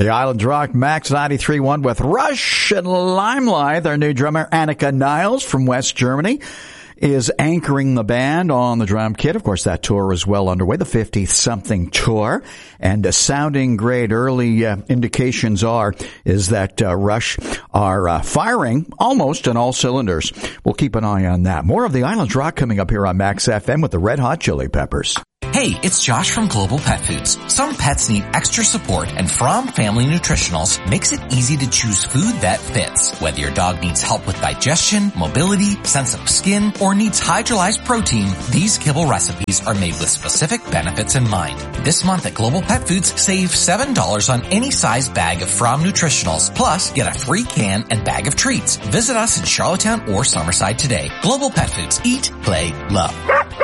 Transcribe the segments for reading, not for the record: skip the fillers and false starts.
The Island Rock Max 93.1 with Rush and Limelight. Their new drummer, Annika Niles from West Germany, is anchoring the band on the drum kit. Of course, that tour is well underway, the 50-something tour. And sounding great. Early indications is that Rush are firing almost on all cylinders. We'll keep an eye on that. More of the Island Rock coming up here on Max FM with the Red Hot Chili Peppers. Hey, it's Josh from Global Pet Foods. Some pets need extra support, and From Family Nutritionals makes it easy to choose food that fits. Whether your dog needs help with digestion, mobility, sensitive skin, or needs hydrolyzed protein, these kibble recipes are made with specific benefits in mind. This month at Global Pet Foods, save $7 on any size bag of From Nutritionals, plus get a free can and bag of treats. Visit us in Charlottetown or Summerside today. Global Pet Foods. Eat, play, love.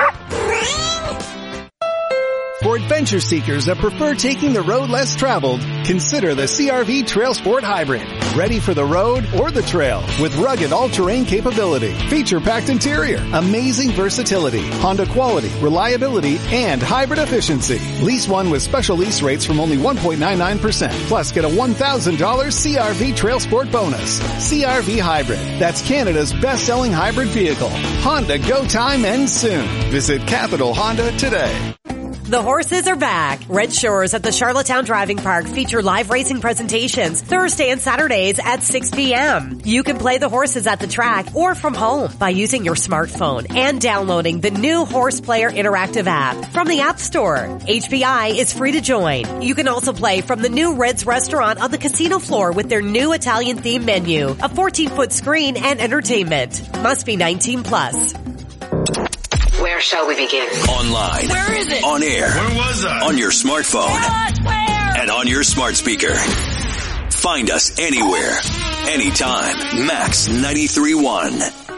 For adventure seekers that prefer taking the road less traveled, consider the CR-V Trail Sport Hybrid. Ready for the road or the trail with rugged all-terrain capability, feature-packed interior, amazing versatility, Honda quality, reliability, and hybrid efficiency. Lease one with special lease rates from only 1.99%. Plus, get a $1,000 CR-V Trail Sport bonus. CR-V Hybrid. That's Canada's best-selling hybrid vehicle. Honda Go Time ends soon. Visit Capital Honda today. The horses are back. Red Shores at the Charlottetown Driving Park feature live racing presentations Thursday and Saturdays at 6 p.m. You can play the horses at the track or from home by using your smartphone and downloading the new Horse Player interactive app from the App Store. HPI is free to join. You can also play from the new Red's restaurant on the casino floor with their new Italian-themed menu, a 14-foot screen, and entertainment. Must be 18 plus. Where shall we begin? Online. Where is it? On air. Where was I? On your smartphone. Where? And on your smart speaker. Find us anywhere, anytime. Max 93.1.